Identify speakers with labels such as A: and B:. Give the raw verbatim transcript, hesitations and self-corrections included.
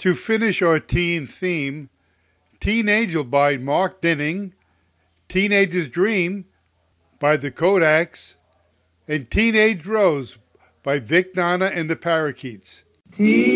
A: To finish our teen theme, Teen Angel by Mark Dinning, Teenager's Dream by the Kodaks, and Teenage Rose by Vic Nana and the Parakeets.